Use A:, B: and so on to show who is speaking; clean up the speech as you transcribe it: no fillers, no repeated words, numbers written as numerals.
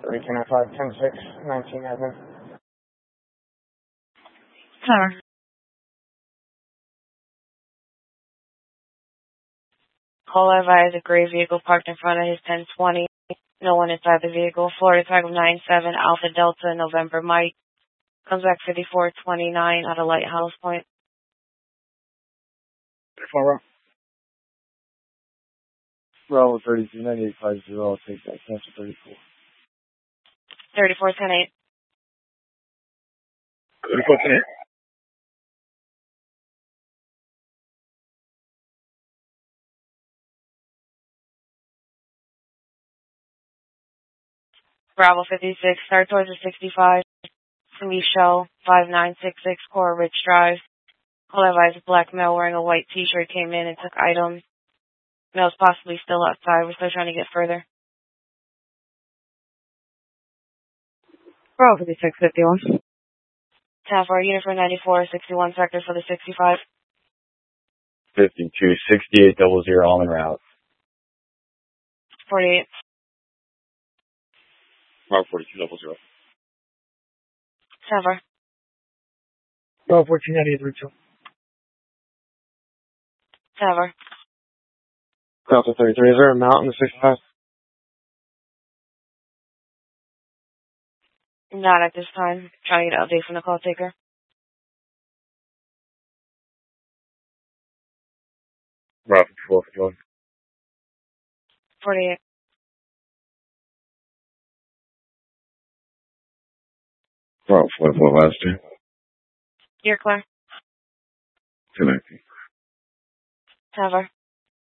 A: Recon 510-6, 19 admin.
B: Tower. Call advised a gray vehicle parked in front of his 1020. No one inside the vehicle. Florida tag of 97 Alpha Delta November Mike. Comes back 5429 at a Lighthouse Point.
A: 34 Bravo 329850. I'll take that. Cancel 34.
B: 3410-8.
A: 3410.
B: Bravo 56. Start towards the 65. Michelle 5966 Cora Ridge Drive. Call advised a black male wearing a white t-shirt came in and took items. Male's possibly still outside. We're still trying to get further.
C: Bravo 5651.
B: Town for unit for 9461 sector for the 65.
A: 526800 en route.
B: 48.
A: Bravo 4200.
B: Town for.
A: Bravo 1498 route 2.
B: Town for.
A: Delta 33. Is there a mount in the 65?
B: Not at this time. Trying to get an update from the call taker.
A: Bravo 5451.
B: 48.
A: Bravo 44 last two.
B: You're clear.
A: Connecting.
B: Town for.